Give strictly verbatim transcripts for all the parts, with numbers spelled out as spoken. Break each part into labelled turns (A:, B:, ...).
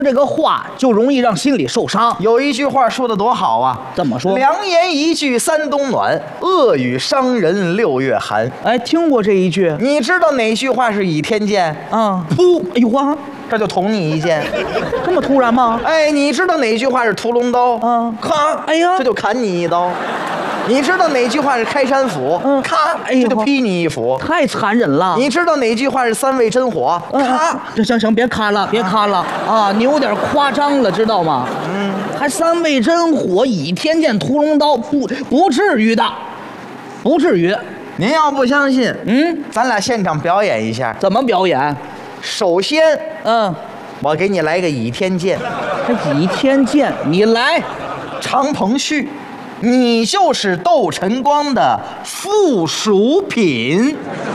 A: 这个话就容易让心里受伤。
B: 有一句话说的多好啊，
A: 怎么说？
B: 良言一句三冬暖，恶语伤人六月寒。
A: 哎，听过这一句？
B: 你知道哪句话是倚天剑？
A: 啊，噗！哎呦哇，
B: 这就捅你一剑。
A: 这么突然吗？
B: 哎，你知道哪句话是屠龙刀？
A: 啊，
B: 咔！
A: 哎呀，
B: 这就砍你一刀。你知道哪句话是开山斧？
A: 嗯，
B: 咔！
A: 哎呦，
B: 这就劈你一斧。
A: 太残忍了。
B: 你知道哪句话是三味真火？咔！
A: 这行行，别咔了，别咔了啊！你有点夸张了，知道吗？嗯，还三味真火、倚天剑、屠龙刀，不不至于的，不至于。
B: 您要不相信，
A: 嗯，
B: 咱俩现场表演一下。
A: 怎么表演？
B: 首先，
A: 嗯，
B: 我给你来个倚天剑。
A: 这倚天剑，你来。
B: 常鹏旭，你就是窦晨光的附属品。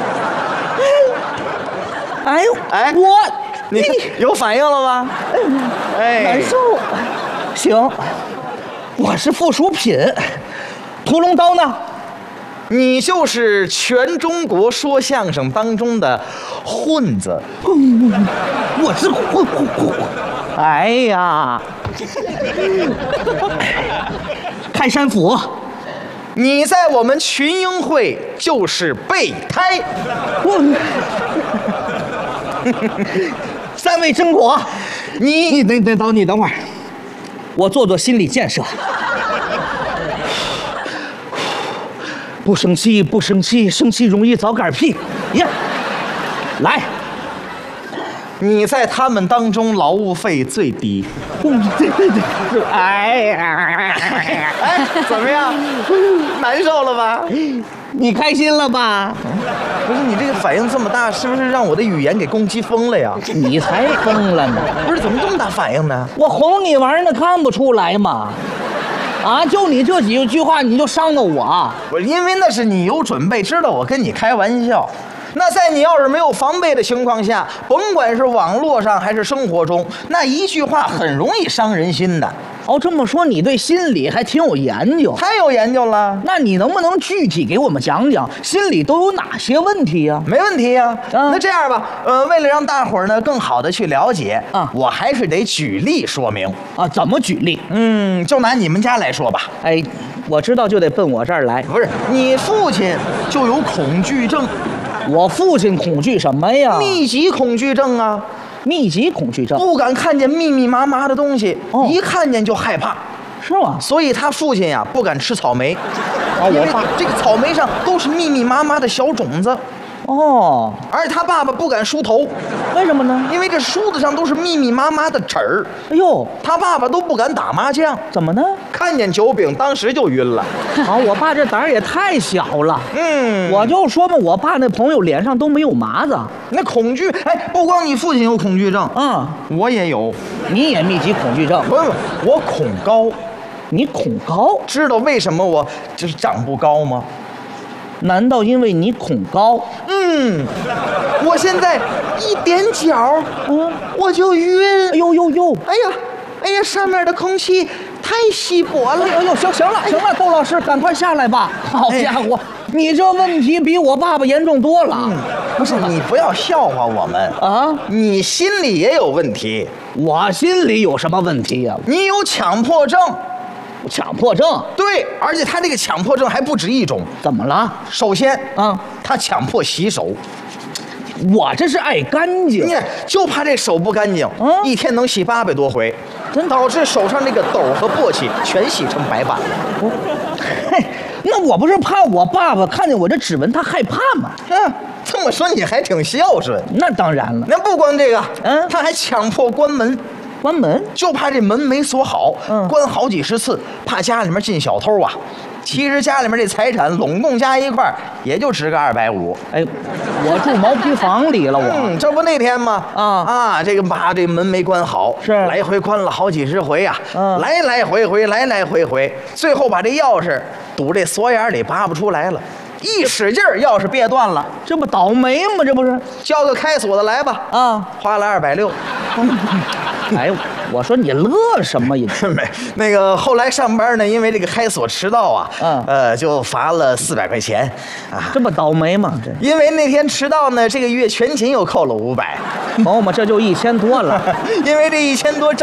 A: 哎呦，
B: 哎，
A: 我
B: 你有反应了吗？哎，
A: 难受。行，我是附属品。屠龙刀呢？
B: 你就是全中国说相声当中的混子。
A: 我是混混混。哎呀，开山斧。
B: 你在我们群英会就是备胎。
A: 三味真火。你你等等等你等会儿，我做做心理建设。不生气，不生气，生气容易早嗝屁。呀，来，
B: 你在他们当中劳务费最低。
A: 对对对，哎呀，
B: 哎，怎么样？难受了吧？
A: 你开心了吧？
B: 不是，你这个反应这么大，是不是让我的语言给攻击疯了呀？
A: 你才疯了呢！
B: 不是，怎么这么大反应呢？
A: 我哄你玩呢，看不出来吗？啊，就你这几句话，你就伤到我。
B: 我因为那是你有准备，知道我跟你开玩笑。那在你要是没有防备的情况下，甭管是网络上还是生活中，那一句话很容易伤人心的。
A: 哦，这么说你对心理还挺有研究，
B: 太有研究了。
A: 那你能不能具体给我们讲讲心理都有哪些问题呀？
B: 没问题呀。
A: 啊，
B: 那这样吧，呃，为了让大伙儿呢更好的去了解
A: 啊，
B: 我还是得举例说明
A: 啊。怎么举例？
B: 嗯，就拿你们家来说吧。
A: 哎，我知道就得奔我这儿来。
B: 不是，你父亲就有恐惧症。
A: 我父亲恐惧什么呀？
B: 密集恐惧症啊。
A: 密集恐惧症，
B: 不敢看见密密麻麻的东西，哦，一看见就害怕，
A: 是吗？
B: 所以他父亲呀不敢吃草莓，
A: 啊，我爸
B: 这个草莓上都是密密麻麻的小种子。
A: 哦，
B: 而他爸爸不敢梳头，
A: 为什么呢？
B: 因为这梳子上都是密密麻麻的齿儿。
A: 哎呦，
B: 他爸爸都不敢打麻将，
A: 怎么呢？
B: 看见酒饼当时就晕了。
A: 啊，我爸这胆儿也太小了。
B: 嗯，
A: 我就说嘛，我爸那朋友脸上都没有麻子。
B: 那恐惧，哎，不光你父亲有恐惧症，
A: 啊，
B: 我也有。
A: 你也密集恐惧症？
B: 不不，我恐高。
A: 你恐高？
B: 知道为什么我就是长不高吗？
A: 难道因为你恐高？
B: 嗯，我现在一踮脚，嗯，我就晕。
A: 哎呦呦呦！
B: 哎呀，哎呀，上面的空气太稀薄了。
A: 哎呦呦，行行了行了，窦老师，赶快下来吧。好家伙，你这问题比我爸爸严重多了。
B: 嗯，不是，你不要笑话我们
A: 啊！
B: 你心里也有问题。
A: 我心里有什么问题呀？
B: 你有强迫症。
A: 强迫症？
B: 对，而且他这个强迫症还不止一种。
A: 怎么了？
B: 首先
A: 啊，
B: 他强迫洗手。
A: 我这是爱干净，
B: 你就怕这手不干净，
A: 嗯，
B: 一天能洗八百多回，真导致手上这个痘和簸箕全洗成白板了。
A: 嘿，那我不是怕我爸爸看见我这指纹他害怕吗？
B: 嗯，这么说你还挺孝顺。
A: 那当然了。
B: 那不光这个，
A: 嗯，
B: 他还强迫关门。
A: 关门
B: 就怕这门没锁好，
A: 嗯，
B: 关好几十次，怕家里面进小偷啊。其实家里面这财产拢共加一块也就值个二百五。
A: 哎，我住毛坯房里了，我。
B: 嗯，这不那天吗？
A: 啊
B: 啊，这个把这门没关好，
A: 是
B: 来回关了好几十回呀，
A: 嗯，
B: 来来回回，来来回回，最后把这钥匙堵这锁眼里拔不出来了。一使劲儿，钥匙别断了，
A: 这不倒霉吗？这不是，
B: 叫个开锁的来吧。
A: 啊，
B: 花了二百六。
A: 哎，我说你乐什么呀？
B: 没那个后来上班呢，因为这个开锁迟到啊，
A: 嗯，
B: 呃，就罚了四百块钱，啊，
A: 这不倒霉吗？这
B: 因为那天迟到呢，这个月全勤又扣了五百，
A: 朋友们，这就一千多了，
B: 因为这一千多挣。